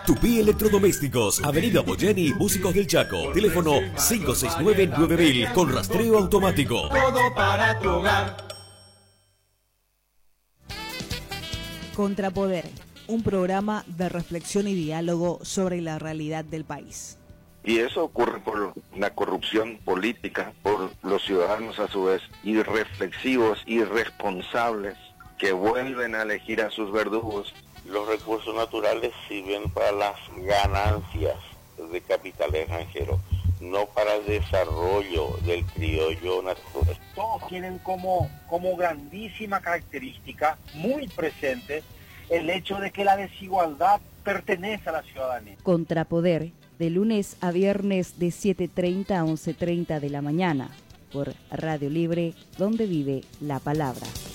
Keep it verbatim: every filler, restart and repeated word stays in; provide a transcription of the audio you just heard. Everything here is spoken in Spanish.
Tupí Electrodomésticos, Avenida Boyeni, Músicos del Chaco. Teléfono cinco seis nueve nueve mil con rastreo automático. Todo para tu hogar. Contrapoder, un programa de reflexión y diálogo sobre la realidad del país. Y eso ocurre por la corrupción política, por los ciudadanos a su vez irreflexivos, irresponsables, que vuelven a elegir a sus verdugos. Los recursos naturales sirven para las ganancias de capital extranjero, no para el desarrollo del criollo natural. Todos tienen como, como grandísima característica, muy presente, el hecho de que la desigualdad pertenece a la ciudadanía. Contrapoder, de lunes a viernes de siete treinta a once treinta de la mañana, por Radio Libre, donde vive la palabra.